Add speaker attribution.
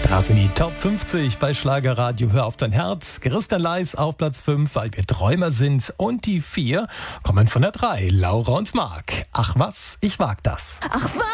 Speaker 1: Da sind die Top 50 bei Schlagerradio. Hör auf dein Herz. Christian Leis auf Platz 5, weil wir Träumer sind. Und die 4 kommen von der 3, Laura und Marc. Ach was, ich wag das.
Speaker 2: Ach was.